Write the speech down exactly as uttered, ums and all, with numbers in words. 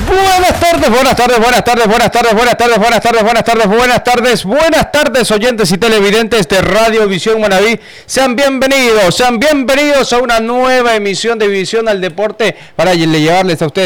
Buenas tardes, buenas tardes, buenas tardes, buenas tardes, buenas tardes, buenas tardes, buenas tardes, buenas tardes, buenas tardes, oyentes y televidentes de Radio Visión Manaví. Sean bienvenidos, sean bienvenidos a una nueva emisión de Visión al Deporte para llevarles a ustedes